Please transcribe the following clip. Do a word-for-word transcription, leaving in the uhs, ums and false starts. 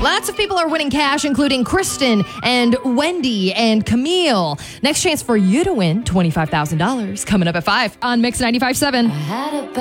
Lots of people are winning cash, including Kristen and Wendy and Camille. Next chance for you to win twenty-five thousand dollars coming up at five on Mix ninety-five point seven.